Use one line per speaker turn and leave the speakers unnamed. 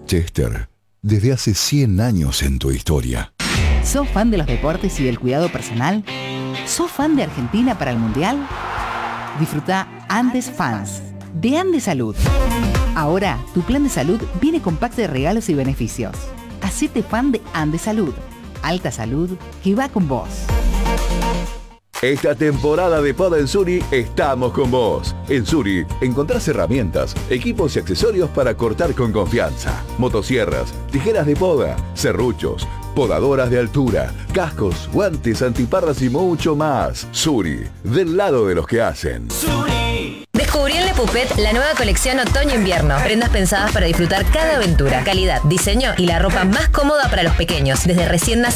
Chester, desde hace 100 años en tu historia.
¿Sos fan de los deportes y del cuidado personal? ¿Sos fan de Argentina para el Mundial? Disfruta Andes Fans de Andes Salud. Ahora, tu plan de salud viene con pack de regalos y beneficios. Hacete fan de Andes Salud. Alta salud que va con vos.
Esta temporada de Poda en Suri estamos con vos. En Suri encontrás herramientas, equipos y accesorios para cortar con confianza. Motosierras, tijeras de poda, serruchos, podadoras de altura, cascos, guantes, antiparras y mucho más. Suri, del lado de los que hacen.
Descubrí en Le Puppet la nueva colección Otoño-Invierno. Prendas pensadas para disfrutar cada aventura. Calidad, diseño y la ropa más cómoda para los pequeños, desde recién nacidos